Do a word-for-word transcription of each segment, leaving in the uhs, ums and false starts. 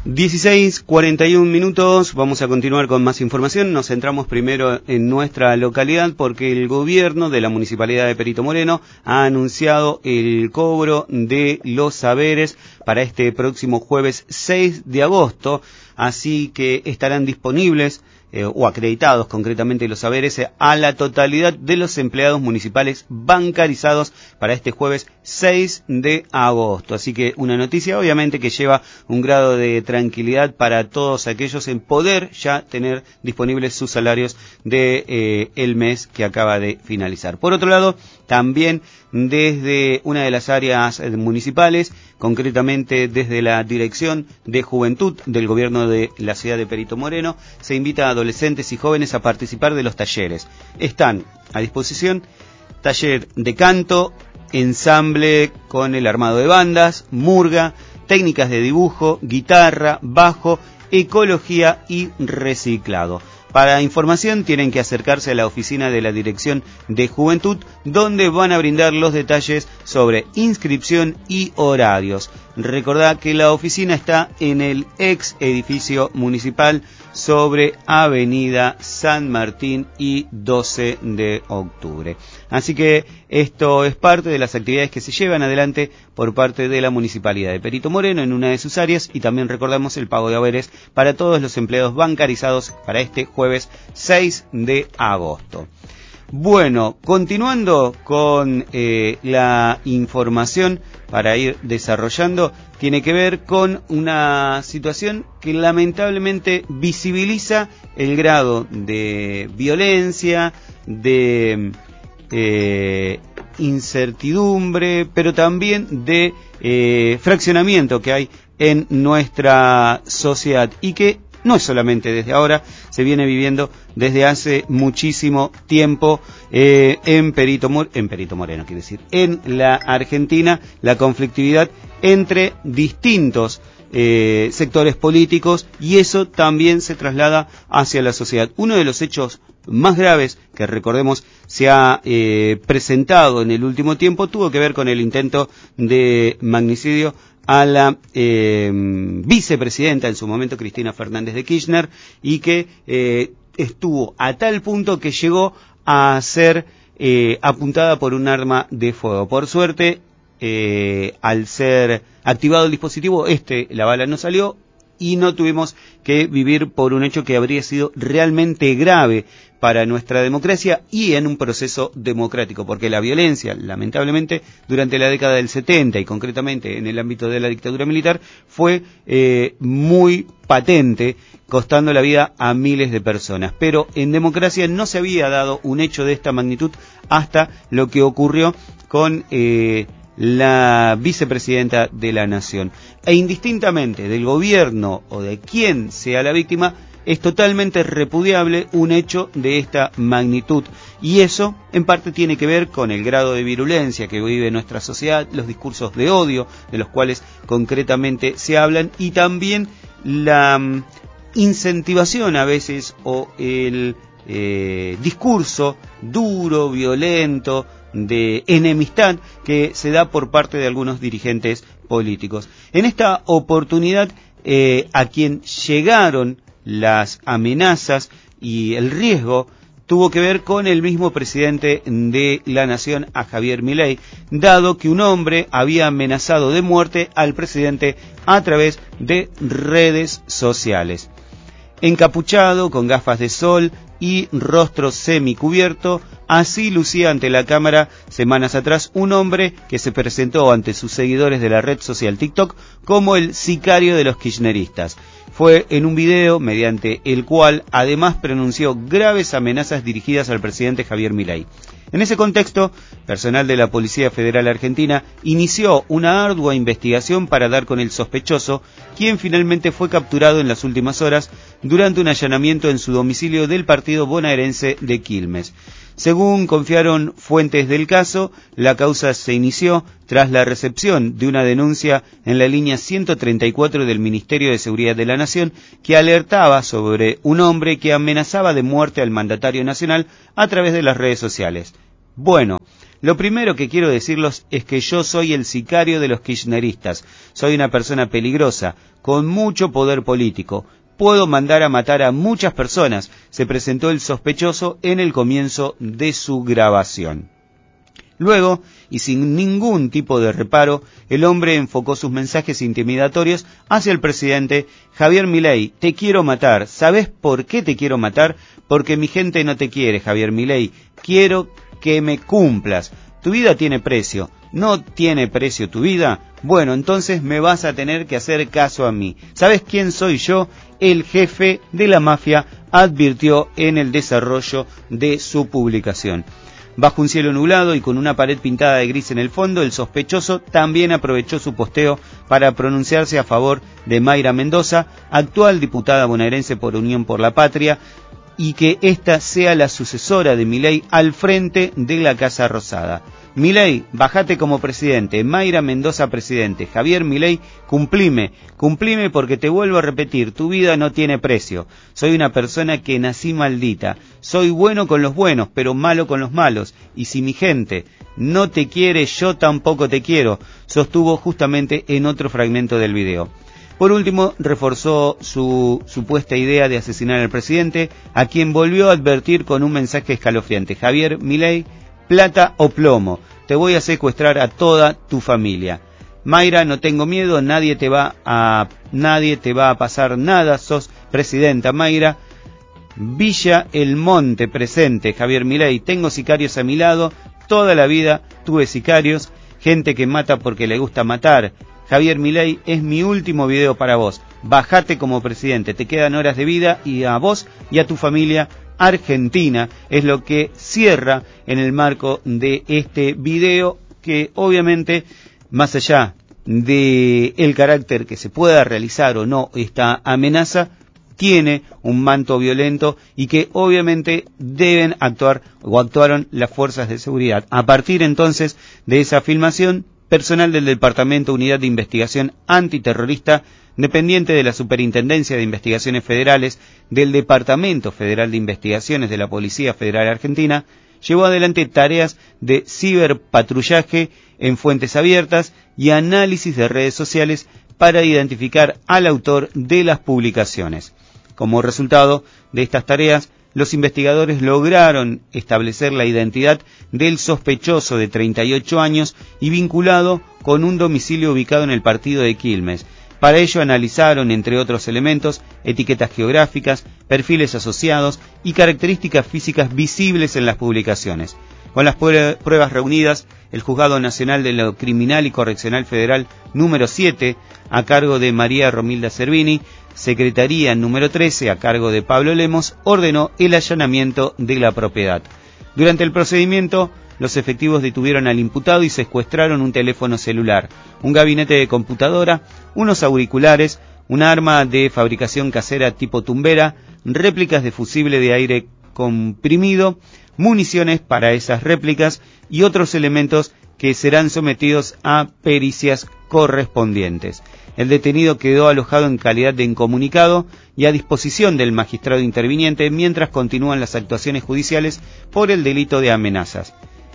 dieciséis cuarenta y un minutos, vamos a continuar con más información. Nos centramos primero en nuestra localidad porque el gobierno de la Municipalidad de Perito Moreno ha anunciado el cobro de los saberes para este próximo jueves seis de agosto, así que estarán disponibles Eh, o acreditados concretamente los saberes eh, a la totalidad de los empleados municipales bancarizados para este jueves seis de agosto. Así que una noticia obviamente que lleva un grado de tranquilidad para todos aquellos en poder ya tener disponibles sus salarios de eh, el mes que acaba de finalizar. Por otro lado, también desde una de las áreas municipales, concretamente desde la Dirección de Juventud del Gobierno de la ciudad de Perito Moreno, se invita a adolescentes y jóvenes a participar de los talleres. Están a disposición taller de canto, ensamble con el armado de bandas, murga, técnicas de dibujo, guitarra, bajo, ecología y reciclado. Para información tienen que acercarse a la oficina de la Dirección de Juventud, donde van a brindar los detalles sobre inscripción y horarios. Recordá que la oficina está en el ex edificio municipal sobre Avenida San Martín y doce de octubre. Así que esto es parte de las actividades que se llevan adelante por parte de la Municipalidad de Perito Moreno en una de sus áreas, y también recordamos el pago de haberes para todos los empleados bancarizados para este jueves seis de agosto. Bueno, continuando con eh, la información para ir desarrollando, tiene que ver con una situación que lamentablemente visibiliza el grado de violencia, de eh, incertidumbre, pero también de eh, fraccionamiento que hay en nuestra sociedad y que no es solamente desde ahora, se viene viviendo desde hace muchísimo tiempo eh, en Perito Mor- en Perito Moreno, quiere decir, en la Argentina, la conflictividad entre distintos eh, sectores políticos, y eso también se traslada hacia la sociedad. Uno de los hechos más graves que, recordemos, se ha eh, presentado en el último tiempo tuvo que ver con el intento de magnicidio a la eh, vicepresidenta en su momento, Cristina Fernández de Kirchner, y que eh, estuvo a tal punto que llegó a ser eh, apuntada por un arma de fuego. Por suerte, eh, al ser activado el dispositivo, este, la bala no salió y no tuvimos que vivir por un hecho que habría sido realmente grave para nuestra democracia y en un proceso democrático, porque la violencia, lamentablemente, durante la década del setenta y concretamente en el ámbito de la dictadura militar, fue eh, muy patente, costando la vida a miles de personas. Pero en democracia no se había dado un hecho de esta magnitud hasta lo que ocurrió con eh, la vicepresidenta de la Nación. E indistintamente del gobierno o de quién sea la víctima, es totalmente repudiable un hecho de esta magnitud, y eso en parte tiene que ver con el grado de virulencia que vive nuestra sociedad, los discursos de odio de los cuales concretamente se hablan, y también la um, incentivación a veces o el eh, discurso duro, violento, de enemistad que se da por parte de algunos dirigentes políticos. En esta oportunidad, eh, a quien llegaron las amenazas y el riesgo tuvo que ver con el mismo presidente de la Nación, a Javier Milei, dado que un hombre había amenazado de muerte al presidente a través de redes sociales. Encapuchado, con gafas de sol y rostro semicubierto, así lucía ante la cámara semanas atrás un hombre que se presentó ante sus seguidores de la red social TikTok como el sicario de los kirchneristas. Fue en un video mediante el cual además pronunció graves amenazas dirigidas al presidente Javier Milei. En ese contexto, personal de la Policía Federal Argentina inició una ardua investigación para dar con el sospechoso, quien finalmente fue capturado en las últimas horas durante un allanamiento en su domicilio del partido bonaerense de Quilmes. Según confiaron fuentes del caso, la causa se inició tras la recepción de una denuncia en la línea ciento treinta y cuatro del Ministerio de Seguridad de la Nación, que alertaba sobre un hombre que amenazaba de muerte al mandatario nacional a través de las redes sociales. Bueno, Lo primero que quiero decirles es que yo soy el sicario de los kirchneristas. Soy una persona peligrosa, con mucho poder político. Puedo mandar a matar a muchas personas, se presentó el sospechoso en el comienzo de su grabación. Luego, y sin ningún tipo de reparo, el hombre enfocó sus mensajes intimidatorios hacia el presidente Javier Milei. Te quiero matar. ¿Sabes por qué te quiero matar? Porque mi gente no te quiere, Javier Milei. Quiero que me cumplas. Tu vida tiene precio. ¿No tiene precio tu vida? Bueno, entonces me vas a tener que hacer caso a mí. ¿Sabes quién soy yo? El jefe de la mafia, advirtió en el desarrollo de su publicación. Bajo un cielo nublado y con una pared pintada de gris en el fondo, el sospechoso también aprovechó su posteo para pronunciarse a favor de Mayra Mendoza, actual diputada bonaerense por Unión por la Patria, y que ésta sea la sucesora de Milei al frente de la Casa Rosada. Milei, bajate como presidente. Mayra Mendoza presidente. Javier Milei, cumplime, cumplime porque te vuelvo a repetir, tu vida no tiene precio. Soy una persona que nací maldita. Soy bueno con los buenos, pero malo con los malos. Y si mi gente no te quiere, yo tampoco te quiero, sostuvo justamente en otro fragmento del video. Por último, reforzó su supuesta idea de asesinar al presidente, a quien volvió a advertir con un mensaje escalofriante. Javier Milei, plata o plomo, te voy a secuestrar a toda tu familia. Mayra, no tengo miedo, nadie te va a, nadie te va a pasar nada, sos presidenta Mayra. Villa El Monte presente, Javier Milei, tengo sicarios a mi lado, toda la vida tuve sicarios, gente que mata porque le gusta matar. Javier Milei, es mi último video para vos. Bajate como presidente, te quedan horas de vida y a vos y a tu familia. Argentina es lo que cierra en el marco de este video que obviamente, más allá de el carácter que se pueda realizar o no esta amenaza, tiene un manto violento y que obviamente deben actuar o actuaron las fuerzas de seguridad. A partir entonces de esa filmación, personal del Departamento Unidad de Investigación Antiterrorista, dependiente de la Superintendencia de Investigaciones Federales del Departamento Federal de Investigaciones de la Policía Federal Argentina, llevó adelante tareas de ciberpatrullaje en fuentes abiertas y análisis de redes sociales para identificar al autor de las publicaciones. Como resultado de estas tareas, los investigadores lograron establecer la identidad del sospechoso de treinta y ocho años y vinculado con un domicilio ubicado en el partido de Quilmes. Para ello analizaron, entre otros elementos, etiquetas geográficas, perfiles asociados y características físicas visibles en las publicaciones. Con las pruebas reunidas, el Juzgado Nacional de lo Criminal y Correccional Federal número siete, a cargo de María Romilda Cervini, Secretaría número trece, a cargo de Pablo Lemos, ordenó el allanamiento de la propiedad. Durante el procedimiento, los efectivos detuvieron al imputado y secuestraron un teléfono celular, un gabinete de computadora, unos auriculares, un arma de fabricación casera tipo tumbera, réplicas de fusible de aire comprimido, municiones para esas réplicas y otros elementos que serán sometidos a pericias correspondientes. El detenido quedó alojado en calidad de incomunicado y a disposición del magistrado interviniente mientras continúan las actuaciones judiciales por el delito de amenazas.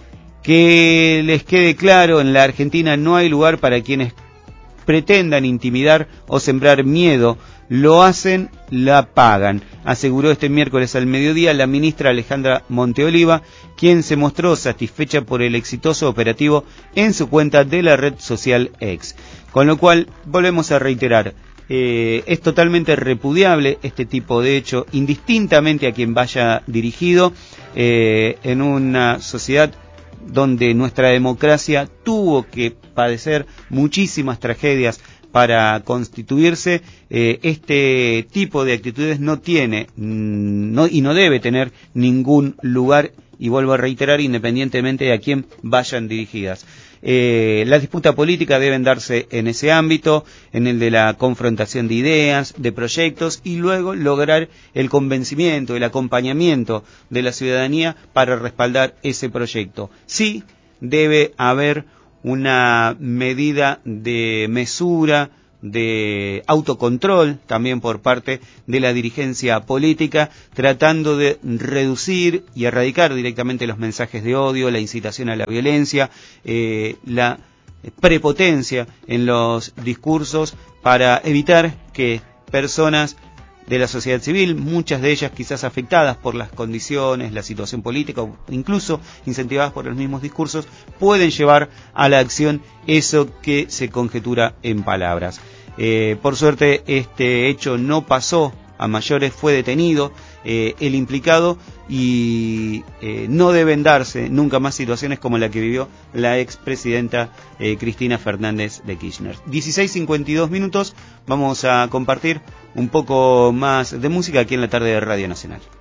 Que les quede claro, en la Argentina no hay lugar para quienes pretendan intimidar o sembrar miedo. Lo hacen, la pagan, aseguró este miércoles al mediodía la ministra Alejandra Monteoliva, quien se mostró satisfecha por el exitoso operativo en su cuenta de la red social X. Con lo cual, volvemos a reiterar, eh, es totalmente repudiable este tipo de hecho, indistintamente a quien vaya dirigido, eh, en una sociedad donde nuestra democracia tuvo que padecer muchísimas tragedias para constituirse, eh, este tipo de actitudes no tiene no, y no debe tener ningún lugar, y vuelvo a reiterar, independientemente de a quién vayan dirigidas. Eh, la disputa política deben darse en ese ámbito, en el de la confrontación de ideas, de proyectos, y luego lograr el convencimiento, el acompañamiento de la ciudadanía para respaldar ese proyecto. Sí, debe haber una medida de mesura, de autocontrol también por parte de la dirigencia política, tratando de reducir y erradicar directamente los mensajes de odio, la incitación a la violencia, eh, la prepotencia en los discursos, para evitar que personas de la sociedad civil, muchas de ellas quizás afectadas por las condiciones, la situación política, o incluso incentivadas por los mismos discursos, pueden llevar a la acción eso que se conjetura en palabras. Eh, por suerte, este hecho no pasó a mayores, fue detenido eh, el implicado, y eh, no deben darse nunca más situaciones como la que vivió la expresidenta eh, Cristina Fernández de Kirchner. dieciséis cincuenta y dos minutos, vamos a compartir un poco más de música aquí en la tarde de Radio Nacional.